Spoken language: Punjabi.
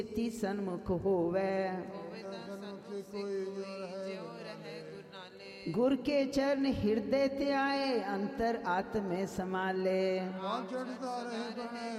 ਤੀ ਸਨਮੁਖ ਹੋਵੇ। गुर के चरण हृदय त्याए अंतर आत्म में समाले।